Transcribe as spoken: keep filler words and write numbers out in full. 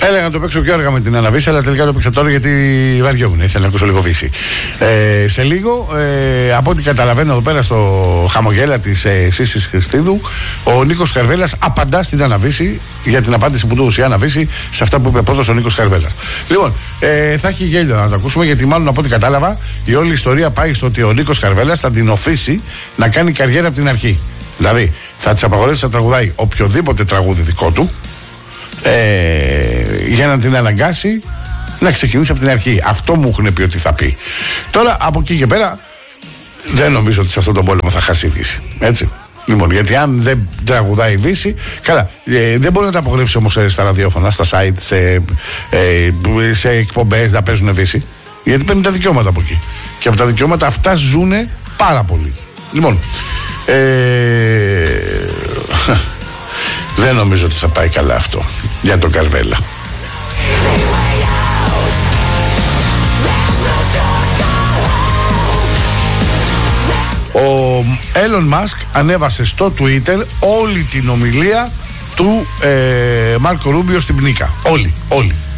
Έλεγα να το παίξω πιο αργά με την Αναβίση, αλλά τελικά το παίξα τώρα γιατί βαριόμουν. Ήθελα να ακούσω λίγο Βύση. Ε, σε λίγο, ε, από ό,τι καταλαβαίνω εδώ πέρα στο χαμογέλα της ε, Σύσης Χριστίδου, ο Νίκος Καρβέλας απαντά στην Αναβίση για την απάντηση που του έδωσε η Αναβίση σε αυτά που είπε πρώτος ο Νίκος Καρβέλας. Λοιπόν, ε, θα έχει γέλιο να το ακούσουμε, γιατί μάλλον από ό,τι κατάλαβα η όλη ιστορία πάει στο ότι ο Νίκος Καρβέλας θα την οφείσει να κάνει καριέρα από την αρχή. Δηλαδή, θα της απαγορεύσει να τραγουδάει οποιοδήποτε τραγούδι δικό του. Ε, για να την αναγκάσει να ξεκινήσει από την αρχή. Αυτό μου έχουν πει ότι θα πει. Τώρα από εκεί και πέρα δεν νομίζω ότι σε αυτόν τον πόλεμο θα χάσει η Βύση. Έτσι. Λοιπόν, γιατί αν δεν τραγουδάει η Βύση, καλά, ε, δεν μπορεί να τα απογρεύσει όμως στα ραδιόφωνα, στα site, σε, ε, σε εκπομπές να παίζουν Βύση. Γιατί παίρνουν τα δικαιώματα από εκεί. Και από τα δικαιώματα αυτά ζουνε πάρα πολύ. Λοιπόν, ε, δεν νομίζω ότι θα πάει καλά αυτό για τον Καρβέλα. Ο Elon Musk ανέβασε στο Twitter όλη την ομιλία του ε, Μάρκο Ρούμπιο στην Πνίκα. Όλη, όλη.